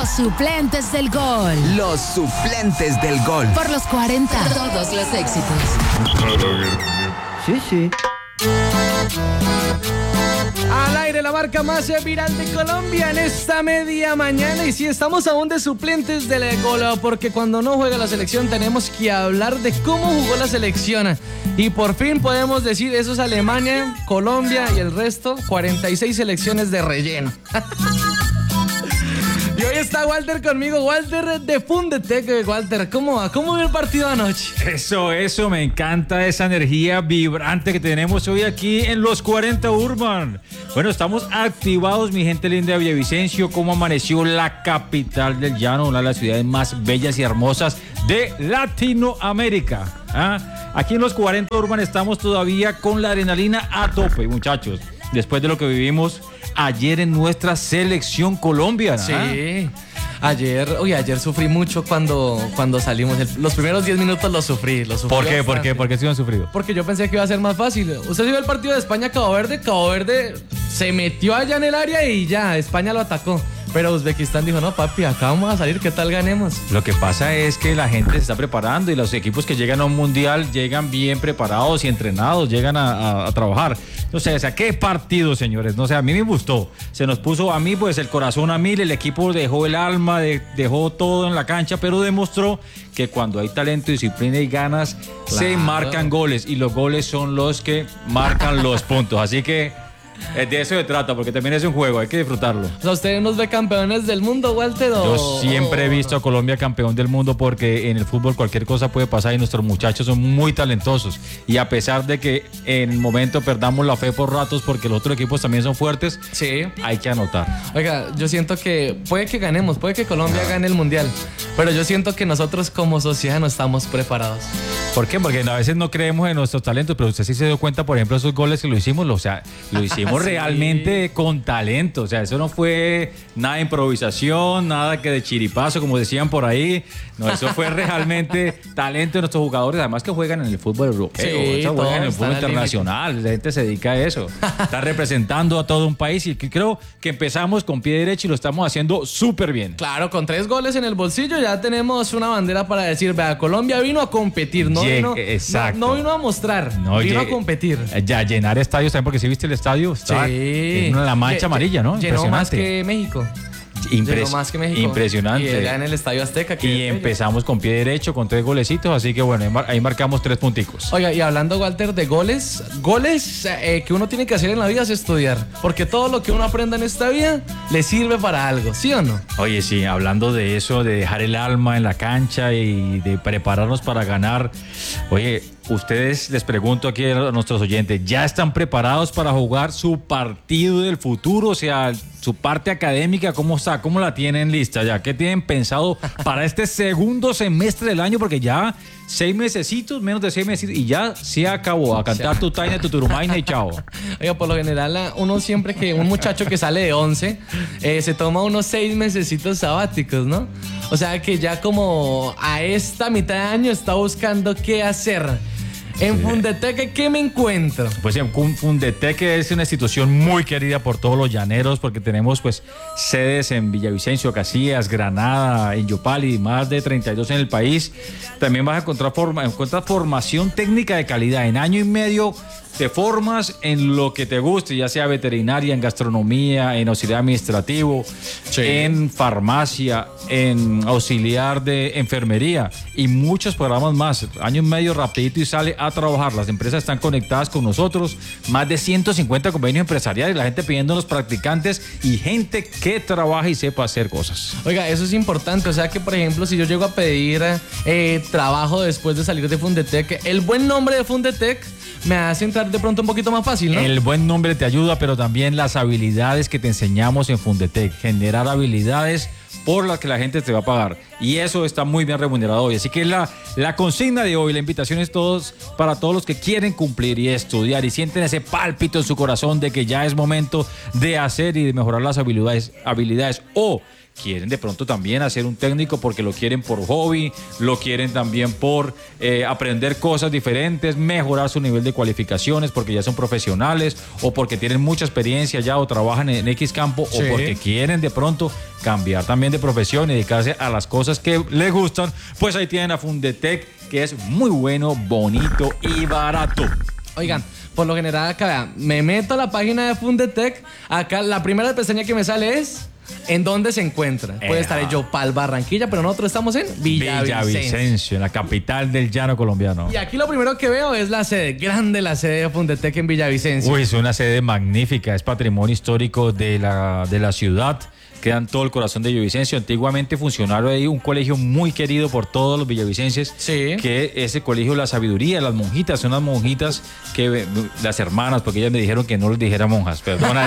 Los suplentes del gol. Los suplentes del gol. Por los 40. Todos los éxitos. Sí. Al aire, la marca más viral de Colombia en esta media mañana. Y sí, estamos aún de suplentes del gol, porque cuando no juega la selección tenemos que hablar de cómo jugó la selección. Y por fin podemos decir, eso es Alemania, Colombia y el resto, 46 selecciones de relleno. Y hoy está Walter conmigo, Walter de Fundetec. Walter, ¿cómo va? ¿Cómo vio el partido anoche? Eso, me encanta esa energía vibrante que tenemos hoy aquí en los 40 Urban. Bueno, estamos activados, mi gente linda de Villavicencio. ¿Cómo amaneció la capital del llano? Una de las ciudades más bellas y hermosas de Latinoamérica. Aquí en los 40 Urban estamos todavía con la adrenalina a tope, muchachos. Después de lo que vivimos ayer en nuestra selección colombiana. Sí. Ayer sufrí mucho cuando salimos. Los primeros 10 minutos los sufrí. ¿Por qué? ¿Por qué se han sufrido? Porque yo pensé que iba a ser más fácil. Usted vio el partido de España-Cabo Verde. Cabo Verde se metió allá en el área y ya, España lo atacó. Pero Uzbekistán dijo, no papi, acá vamos a salir, ¿qué tal ganemos? Lo que pasa es que la gente se está preparando y los equipos que llegan a un mundial llegan bien preparados y entrenados, llegan a trabajar. No sé, o sea, ¿qué partido, señores? No sé, a mí me gustó. Se nos puso a mí, pues, el corazón a mil, el equipo dejó el alma, dejó todo en la cancha, pero demostró que cuando hay talento, disciplina y ganas, claro, se marcan goles y los goles son los que marcan los puntos. Así que de eso se trata, porque también es un juego, hay que disfrutarlo. O sea, ¿usted nos ve campeones del mundo, Walter? Yo siempre he visto a Colombia campeón del mundo, porque en el fútbol cualquier cosa puede pasar y nuestros muchachos son muy talentosos. Y a pesar de que en el momento perdamos la fe por ratos porque los otros equipos también son fuertes, sí, hay que anotar. Oiga, yo siento que puede que ganemos, puede que Colombia gane el mundial, pero yo siento que nosotros como sociedad no estamos preparados. ¿Por qué? Porque a veces no creemos en nuestros talentos, pero usted sí se dio cuenta, por ejemplo, esos goles que lo hicimos, lo hicimos sí, realmente con talento. O sea, eso no fue nada de improvisación, nada que de chiripazo, como decían por ahí. No, eso fue realmente talento de nuestros jugadores, además que juegan en el fútbol europeo, sí, juegan en el fútbol internacional, la gente se dedica a eso. Está representando a todo un país y creo que empezamos con pie derecho y lo estamos haciendo súper bien. Claro, con 3 goles en el bolsillo ya tenemos una bandera para decir, vea, Colombia vino a competir, no vino a mostrar, vino a competir. Ya, llenar estadios también, porque si viste el estadio, está en la mancha amarilla, ¿no? Llenó más que México. Más que México. Impresionante. Y era en el Estadio Azteca. Y empezamos con pie derecho, con 3 golecitos, así que bueno, ahí marcamos 3 punticos. Oiga, y hablando, Walter, de goles que uno tiene que hacer en la vida es estudiar, porque todo lo que uno aprenda en esta vida le sirve para algo, ¿sí o no? Oye, sí, hablando de eso, de dejar el alma en la cancha y de prepararnos para ganar. Oye, ustedes, les pregunto aquí a nuestros oyentes, ¿ya están preparados para jugar su partido del futuro? O sea, su parte académica, ¿cómo está? ¿Cómo la tienen lista ya? ¿Qué tienen pensado para este segundo semestre del año? Porque ya 6 mesecitos, menos de 6 meses y ya se acabó. A cantar tu taina, tu turumaina y chao. Oiga, por lo general, uno siempre que un muchacho que sale de 11 se toma unos 6 mesecitos sabáticos, ¿no? O sea que ya como a esta mitad de año está buscando qué hacer. En Fundetec, ¿qué me encuentro? Pues Fundetec es una institución muy querida por todos los llaneros, porque tenemos pues sedes en Villavicencio, Casillas, Granada, en Yopal y más de 32 en el país. También vas a encontrar formación técnica de calidad. En año y medio te formas en lo que te guste, ya sea veterinaria, en gastronomía, en auxiliar administrativo, sí, en farmacia, en auxiliar de enfermería y muchos programas más. Año y medio rapidito y sale a trabajar. Las empresas están conectadas con nosotros, más de 150 convenios empresariales, la gente pidiéndonos practicantes y gente que trabaja y sepa hacer cosas. Oiga, eso es importante, o sea que por ejemplo si yo llego a pedir trabajo después de salir de Fundetec, el buen nombre de Fundetec me hace entrar de pronto un poquito más fácil, ¿no? El buen nombre te ayuda, pero también las habilidades que te enseñamos en Fundetec, generar habilidades por las que la gente te va a pagar. y eso está muy bien remunerado hoy. Así que la consigna de hoy, la invitación es para todos los que quieren cumplir y estudiar y sienten ese pálpito en su corazón de que ya es momento de hacer y de mejorar las habilidades o quieren de pronto también hacer un técnico porque lo quieren por hobby, lo quieren también por aprender cosas diferentes, mejorar su nivel de cualificaciones porque ya son profesionales o porque tienen mucha experiencia ya o trabajan en X campo o porque quieren de pronto cambiar también de profesión y dedicarse a las cosas que les gustan, pues ahí tienen a Fundetec, que es muy bueno, bonito y barato. Oigan, por lo general acá, vean, me meto a la página de Fundetec, acá la primera pestaña que me sale es ¿en dónde se encuentra? Puede estar en Yopal, Barranquilla, pero nosotros estamos en Villavicencio, en la capital del llano colombiano. Y aquí lo primero que veo es la sede, grande la sede de Fundetec en Villavicencio. Uy, es una sede magnífica, es patrimonio histórico de la ciudad. Queda en todo el corazón de Villavicencio. Antiguamente funcionaba ahí un colegio muy querido por todos los villavicenses, que ese colegio La Sabiduría, las monjitas, son las monjitas que, las hermanas, porque ellas me dijeron que no les dijera monjas, perdona,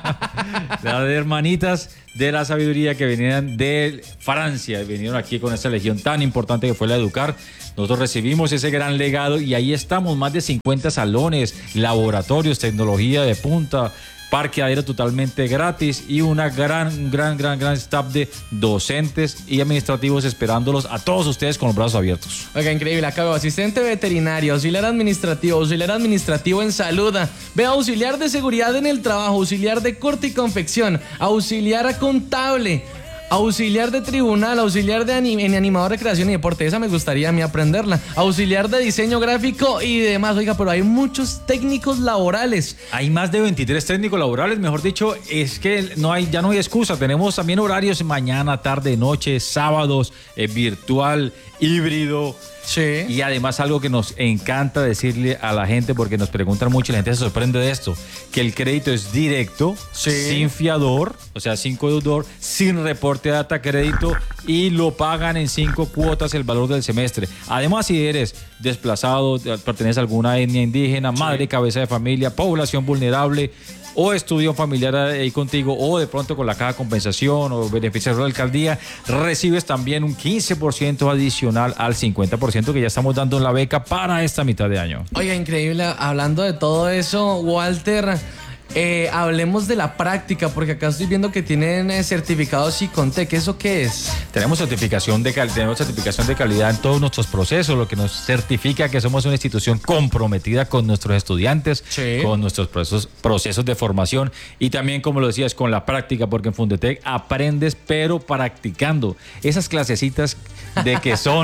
las hermanitas de La Sabiduría que venían de Francia, vinieron aquí con esta legión tan importante que fue la Educar. Nosotros recibimos ese gran legado y ahí estamos, más de 50 salones, laboratorios, tecnología de punta, parqueadero totalmente gratis y una gran staff de docentes y administrativos esperándolos a todos ustedes con los brazos abiertos. Oiga, increíble. Acá veo asistente veterinario, auxiliar administrativo en salud, veo auxiliar de seguridad en el trabajo, auxiliar de corte y confección, auxiliar contable, auxiliar de tribunal, auxiliar en animador de creación y deporte. Esa me gustaría a mí aprenderla. Auxiliar de diseño gráfico y demás. Oiga, pero hay muchos técnicos laborales. Hay más de 23 técnicos laborales, mejor dicho, es que ya no hay excusa. Tenemos también horarios mañana, tarde, noche, sábados, virtual, híbrido. Sí. Y además algo que nos encanta decirle a la gente, porque nos preguntan mucho y la gente se sorprende de esto, que el crédito es directo, sin fiador, o sea, sin codeudor, sin reporte de data crédito y lo pagan en 5 cuotas el valor del semestre. Además, si eres desplazado, perteneces a alguna etnia indígena, madre, cabeza de familia, población vulnerable, o estudio familiar ahí contigo, o de pronto con la caja de compensación o beneficiario de la alcaldía, recibes también un 15% adicional al 50% que ya estamos dando en la beca para esta mitad de año. Oiga, increíble. Hablando de todo eso, Walter, hablemos de la práctica, porque acá estoy viendo que tienen certificados Sicontec. ¿Eso qué es? Tenemos certificación de calidad en todos nuestros procesos, lo que nos certifica que somos una institución comprometida con nuestros estudiantes, con nuestros procesos de formación y también, como lo decías, con la práctica, porque en Fundetec aprendes pero practicando. Esas clasecitas de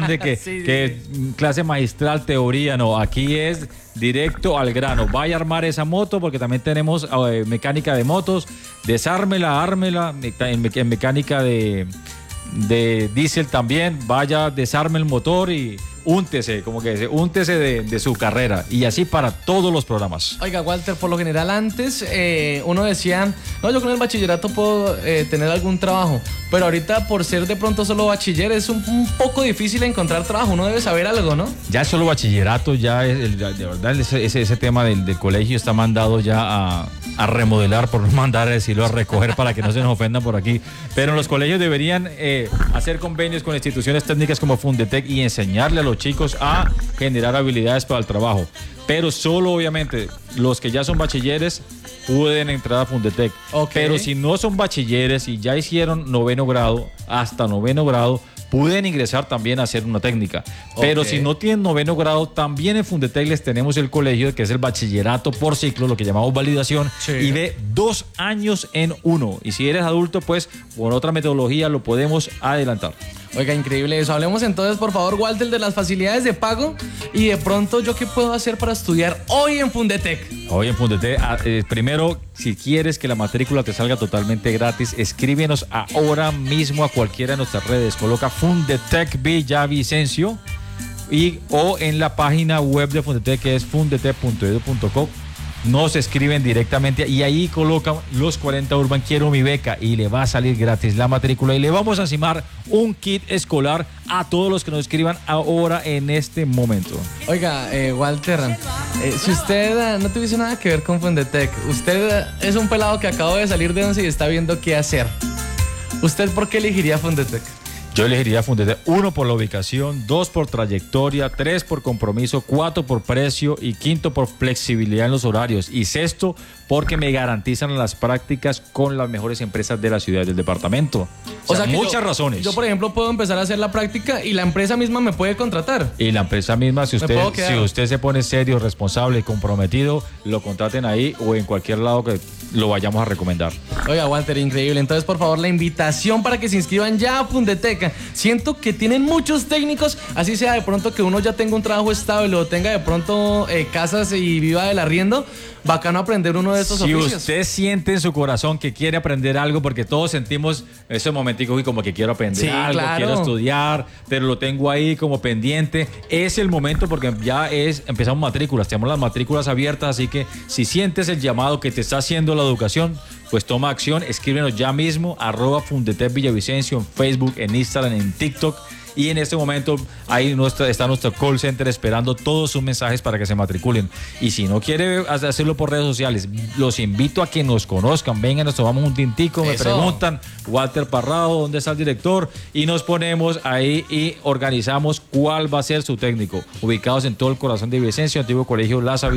que clase magistral, teoría, no, aquí es directo al grano. Vaya a armar esa moto, porque también tenemos mecánica de motos, desármela, ármela, en mecánica de diésel también, vaya, desarme el motor y úntese de su carrera, y así para todos los programas. Oiga, Walter, por lo general antes uno decía, no, yo con el bachillerato puedo tener algún trabajo, pero ahorita por ser de pronto solo bachiller es un poco difícil encontrar trabajo, uno debe saber algo, ¿no? Ya solo bachillerato, ya de verdad ese tema del colegio está mandado ya a remodelar, por no mandar a decirlo, a recoger para que no se nos ofendan por aquí, pero los colegios deberían hacer convenios con instituciones técnicas como Fundetec y enseñarle a los chicos a generar habilidades para el trabajo, pero solo obviamente los que ya son bachilleres pueden entrar a Fundetec. Pero si no son bachilleres y ya hicieron noveno grado, hasta noveno grado pueden ingresar también a hacer una técnica. Pero si no tienen noveno grado, también en Fundetec les tenemos el colegio, que es el bachillerato por ciclo, lo que llamamos validación, y de 2 años en 1. Y si eres adulto, pues con otra metodología lo podemos adelantar. Oiga, increíble eso. Hablemos entonces, por favor, Walter, de las facilidades de pago y de pronto yo qué puedo hacer para estudiar hoy en Fundetec. Hoy en Fundetec, primero, si quieres que la matrícula te salga totalmente gratis, escríbenos ahora mismo a cualquiera de nuestras redes. Coloca Fundetec Villavicencio o en la página web de Fundetec, que es fundetec.edu.co. Nos escriben directamente y ahí colocan los 40 Urban, quiero mi beca, y le va a salir gratis la matrícula y le vamos a encimar un kit escolar a todos los que nos escriban ahora en este momento. Oiga, Walter, si usted no tuviese nada que ver con Fundetec, usted es un pelado que acaba de salir de 11 y está viendo qué hacer, ¿usted por qué elegiría Fundetec? Yo elegiría Fundetec 1 por la ubicación, 2 por trayectoria, 3 por compromiso, 4 por precio y 5 por flexibilidad en los horarios y 6 porque me garantizan las prácticas con las mejores empresas de la ciudad y del departamento. O sea, muchas razones. Yo, por ejemplo, puedo empezar a hacer la práctica y la empresa misma me puede contratar. Y la empresa misma, si usted se pone serio, responsable y comprometido, lo contraten ahí o en cualquier lado que lo vayamos a recomendar. Oiga, Walter, increíble. Entonces, por favor, la invitación para que se inscriban ya a Fundetec. Siento que tienen muchos técnicos, así sea de pronto que uno ya tenga un trabajo estable o tenga de pronto casas y viva del arriendo. Bacano aprender uno de estos oficios. Si usted siente en su corazón que quiere aprender algo, porque todos sentimos ese momentico y como que quiero aprender algo, claro, quiero estudiar, pero lo tengo ahí como pendiente, es el momento porque ya empezamos matrículas, tenemos las matrículas abiertas, así que si sientes el llamado que te está haciendo la educación, pues toma acción, escríbenos ya mismo, @Fundetec Villavicencio en Facebook, en Instagram, en TikTok. Y en este momento ahí está nuestro call center esperando todos sus mensajes para que se matriculen. Y si no quiere hacerlo por redes sociales, los invito a que nos conozcan. Vengan, nos tomamos un tintico, me preguntan, Walter Parrado, ¿dónde está el director? Y nos ponemos ahí y organizamos cuál va a ser su técnico. Ubicados en todo el corazón de Villavicencio, Antiguo Colegio Lázaro.